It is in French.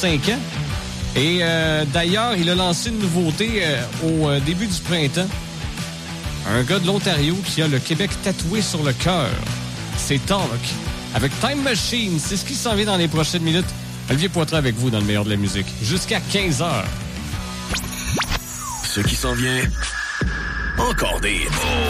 5 ans. Et d'ailleurs, il a lancé une nouveauté au début du printemps. Un gars de l'Ontario qui a le Québec tatoué sur le cœur. C'est Talk. Avec Time Machine, c'est ce qui s'en vient dans les prochaines minutes. Olivier Poitras avec vous dans le meilleur de la musique. Jusqu'à 15h. Ce qui s'en vient, encore des...